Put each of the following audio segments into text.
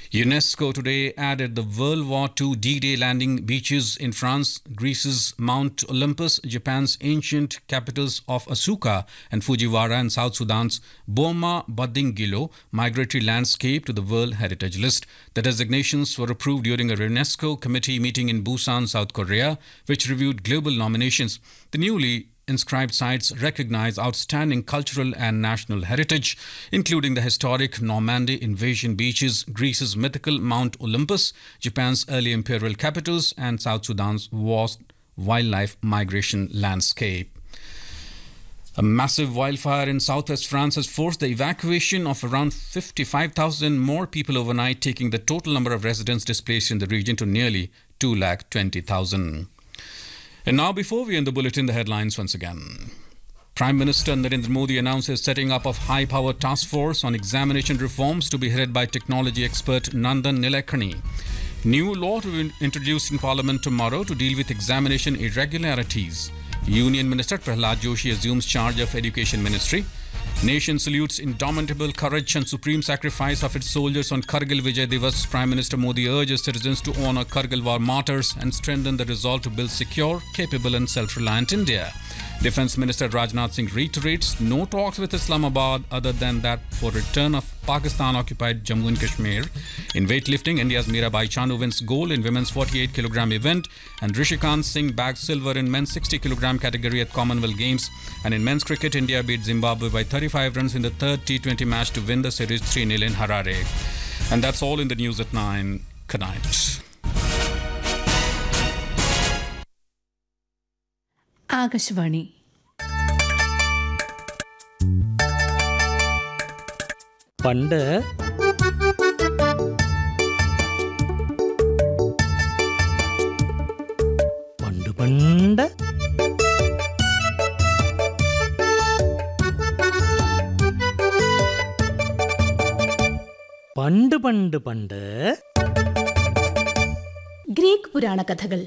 UNESCO today added the World War II D-Day landing beaches in France, Greece's Mount Olympus, Japan's ancient capitals of Asuka and Fujiwara, and South Sudan's Boma Badingilo migratory landscape to the World Heritage List. The designations were approved during a UNESCO committee meeting in Busan, South Korea, which reviewed global nominations. The newly inscribed sites recognize outstanding cultural and national heritage, including the historic Normandy invasion beaches, Greece's mythical Mount Olympus, Japan's early imperial capitals, and South Sudan's vast wildlife migration landscape. A massive wildfire in southwest France has forced the evacuation of around 55,000 more people overnight, taking the total number of residents displaced in the region to nearly 220,000. And now, before we end the bulletin, the headlines once again. Prime Minister Narendra Modi announces setting up of high-powered task force on examination reforms to be headed by technology expert Nandan Nilekani. New law to be introduced in Parliament tomorrow to deal with examination irregularities. Union Minister Prahlad Joshi assumes charge of Education Ministry. Nation salutes indomitable courage and supreme sacrifice of its soldiers on Kargil Vijay Divas. Prime Minister Modi urges citizens to honor Kargil war martyrs and strengthen the resolve to build secure, capable and self-reliant India. Defence Minister Rajnath Singh reiterates no talks with Islamabad other than that for return of Pakistan-occupied Jammu and Kashmir. In weightlifting, India's Mirabai Chanu wins gold in women's 48kg event, and Rishikant Singh bags silver in men's 60kg category at Commonwealth Games. And in men's cricket, India beat Zimbabwe by 35 runs in the third T20 match to win the series 3-0 in Harare. And that's all in the news at 9. Good night. Akashvani. പണ്ട് പണ്ട് പണ്ട് പണ്ട് പണ്ട് പണ്ട് Greek പുരാണ കഥകൾ.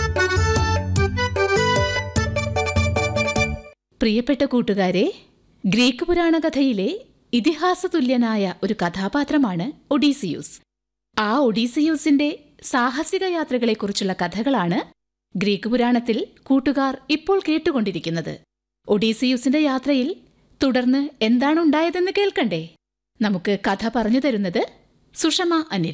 പ്രിയപ്പെട്ട കൂട്ടുകാരെ, ഗ്രീക്ക് പുരാണ കഥയിലെ ഇതിഹാസതുല്യനായ ഒരു കഥാപാത്രമാണ് ഒഡീസിയൂസ്. ആ ഒഡീസിയൂസിന്റെ സാഹസിക യാത്രകളെക്കുറിച്ചുള്ള കഥകളാണ് ഗ്രീക്ക് പുരാണത്തിൽ കൂട്ടുകാർ ഇപ്പോൾ കേട്ടുകൊണ്ടിരിക്കുന്നത്. ഒഡീസിയൂസിന്റെ യാത്രയിൽ തുടർന്ന് എന്താണുണ്ടായതെന്ന് കേൾക്കണ്ടേ? നമുക്ക് കഥ പറഞ്ഞു തരുന്നത് സുഷമ അനിൽ.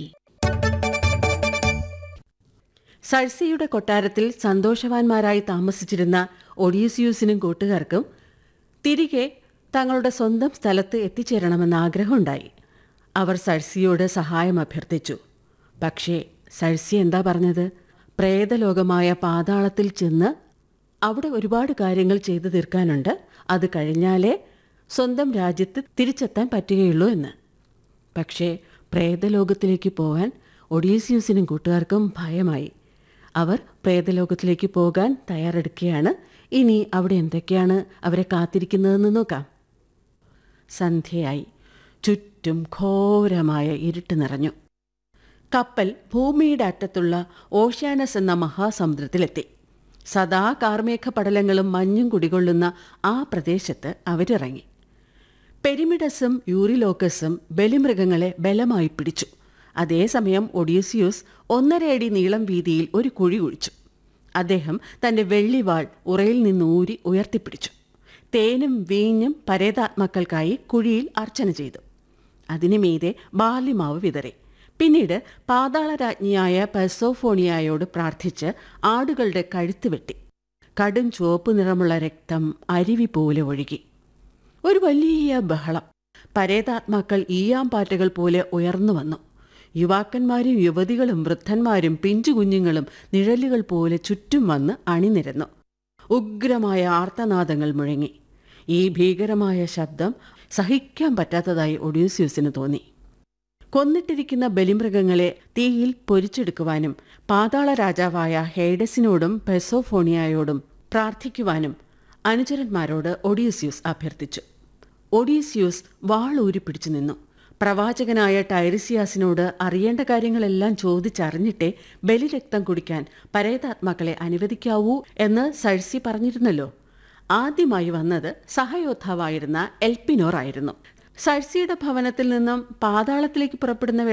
സർസിയുടെ കൊട്ടാരത്തിൽ സന്തോഷവാന്മാരായി താമസിച്ചിരുന്ന ഒഡീസിയൂസിനും കൂട്ടുകാർക്കും തിരികെ തങ്ങളുടെ സ്വന്തം സ്ഥലത്ത് എത്തിച്ചേരണമെന്ന ആഗ്രഹമുണ്ടായി. അവർ സർസിയോട് സഹായം അഭ്യർത്ഥിച്ചു. പക്ഷേ സർസി എന്താ പറഞ്ഞത്? പ്രേതലോകമായ പാതാളത്തിൽ ചെന്ന് അവിടെ ഒരുപാട് കാര്യങ്ങൾ ചെയ്തു തീർക്കാനുണ്ട്, അത് കഴിഞ്ഞാലേ സ്വന്തം രാജ്യത്ത് തിരിച്ചെത്താൻ പറ്റുകയുള്ളൂ എന്ന്. പക്ഷേ പ്രേതലോകത്തിലേക്ക് പോകാൻ ഒഡീസിയൂസിനും കൂട്ടുകാർക്കും ഭയമായി. അവർ പ്രേതലോകത്തിലേക്ക് പോകാൻ തയ്യാറെടുക്കുകയാണ്. ഇനി അവിടെ എന്തൊക്കെയാണ് അവരെ കാത്തിരിക്കുന്നതെന്ന് നോക്കാം. സന്ധ്യയായി. ചുറ്റും ഘോരമായ ഇരുട്ട് നിറഞ്ഞു. കപ്പൽ ഭൂമിയുടെ അറ്റത്തുള്ള ഓഷ്യാനസ് എന്ന മഹാസമുദ്രത്തിലെത്തി. സദാ കാർമേഘ പടലങ്ങളും മഞ്ഞും കുടികൊള്ളുന്ന ആ പ്രദേശത്ത് അവരിറങ്ങി. പെരിമിഡസും യൂറിലോക്കസും ബലിമൃഗങ്ങളെ ബലമായി പിടിച്ചു. അതേസമയം ഒഡീസിയൂസ് 1.5 അടി നീളം വീതിയിൽ ഒരു കുഴി കുഴിച്ചു. അദ്ദേഹം തൻ്റെ വെള്ളിവാൾ ഉറയിൽ നിന്ന് ഊരി ഉയർത്തിപ്പിടിച്ചു. തേനും വീഞ്ഞും പരേതാത്മാക്കൾക്കായി കുഴിയിൽ അർച്ചന ചെയ്തു. അതിനു മീതെ ബാർലിമാവ് വിതറി. പിന്നീട് പാതാളരാജ്ഞിയായ പെർസോഫോണിയയോട് പ്രാർത്ഥിച്ച് ആടുകളുടെ കഴുത്ത് വെട്ടി. കടും ചുവപ്പ് നിറമുള്ള രക്തം അരുവി പോലെ ഒഴുകി. ഒരു വലിയ ബഹളം. പരേതാത്മാക്കൾ ഈയാമ്പാറ്റകൾ പോലെ ഉയർന്നു വന്നു. യുവാക്കന്മാരും യുവതികളും വൃദ്ധന്മാരും പിഞ്ചുകുഞ്ഞുങ്ങളും നിഴലുകൾ പോലെ ചുറ്റും വന്ന് അണിനിരന്നു. ഉഗ്രമായ ആർത്തനാദങ്ങൾ മുഴങ്ങി. ഈ ഭീകരമായ ശബ്ദം സഹിക്കാൻ പറ്റാത്തതായി ഒഡീസിയൂസിന് തോന്നി. കൊന്നിട്ടിരിക്കുന്ന ബലിമൃഗങ്ങളെ തീയിൽ പൊരിച്ചെടുക്കുവാനും പാതാള രാജാവായ ഹേഡസിനോടും പെർസോഫോണിയയോടും പ്രാർത്ഥിക്കുവാനും അനുചരന്മാരോട് ഒഡീസിയൂസ് അഭ്യർത്ഥിച്ചു. ഒഡീസിയൂസ് വാളൂരി പിടിച്ചു നിന്നു. പ്രവാചകനായ ടൈറിസിയാസിനോട് അറിയേണ്ട കാര്യങ്ങളെല്ലാം ചോദിച്ചറിഞ്ഞിട്ടേ ബലിരക്തം കുടിക്കാൻ പരേതാത്മാക്കളെ അനുവദിക്കാവൂ എന്ന് സർസി പറഞ്ഞിരുന്നല്ലോ. ആദ്യമായി വന്നത് സഹയോദ്ധാവായിരുന്ന എൽപിനോർ ആയിരുന്നു. സർസിയുടെ ഭവനത്തിൽ നിന്നും പാതാളത്തിലേക്ക് പുറപ്പെടുന്ന